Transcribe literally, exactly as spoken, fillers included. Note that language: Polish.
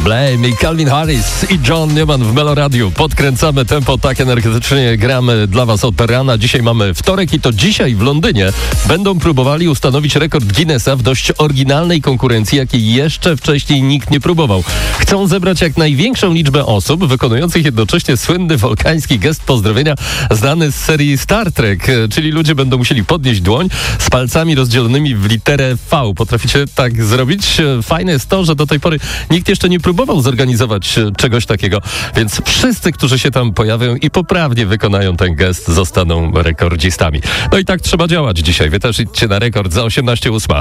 Blame i Calvin Harris i John Newman w Melo Radio. Podkręcamy tempo, tak energetycznie gramy dla was od rana. Dzisiaj mamy wtorek i to dzisiaj w Londynie będą próbowali ustanowić rekord Guinnessa w dość oryginalnej konkurencji, jakiej jeszcze wcześniej nikt nie próbował. Chcą zebrać jak największą liczbę osób wykonujących jednocześnie słynny wulkański gest pozdrowienia znany z serii Star Trek, czyli ludzie będą musieli podnieść dłoń z palcami rozdzielonymi w literę V. Potraficie tak zrobić? Fajne jest to, że do tej pory nikt jeszcze nie próbował zorganizować czegoś takiego, więc wszyscy, którzy się tam pojawią i poprawnie wykonają ten gest, zostaną rekordzistami. No i tak trzeba działać dzisiaj. Wy też idźcie na rekord za osiemnaście ósma.